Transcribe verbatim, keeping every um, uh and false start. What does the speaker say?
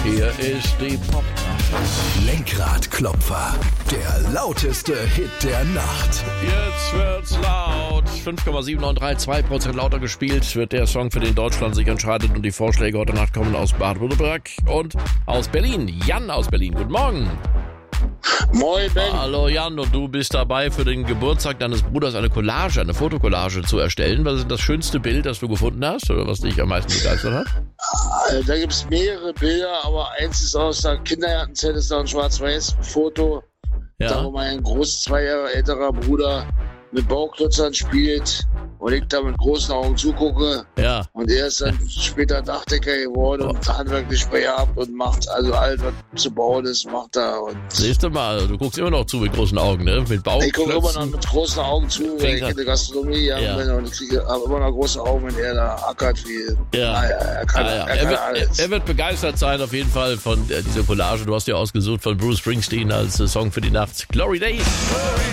Hier ist die Pop. Lenkradklopfer, der lauteste Hit der Nacht. Jetzt wird's laut. fünf Komma sieben neun drei, zwei Prozent lauter gespielt wird der Song, für den Deutschland sich entscheidet. Und die Vorschläge heute Nacht kommen aus Baden-Württemberg und aus Berlin. Jan aus Berlin, guten Morgen. Moin, Ben. Hallo Jan, und du bist dabei, für den Geburtstag deines Bruders eine Collage, eine Fotokollage zu erstellen. Was ist das schönste Bild, das du gefunden hast oder was dich am meisten begeistert hat? Also, da gibt es mehrere Bilder, aber eins ist aus der Kindergartenzeit, ist da ein Schwarz-Weiß-Foto, Ja. da wo mein groß zwei Jahre älterer Bruder mit Bauklötzern spielt und ich da mit großen Augen zugucke. Ja. Und er ist dann später Dachdecker geworden und handwerklich begabt und macht also alles, was zu bauen ist, macht er. Und Siehst du mal, du guckst immer noch zu mit großen Augen, ne? Mit ich gucke immer noch Bauklötzen. mit großen Augen zu, weil ich in der Gastronomie Ja. ja. bin und ich kriege aber immer noch große Augen, wenn er da ackert viel. Ja. Naja, er kann, Ah, ja. er er, kann wird, alles. er wird begeistert sein auf jeden Fall von äh, dieser Collage. Du hast ja ausgesucht von Bruce Springsteen als äh, Song für die Nacht. Glory Days.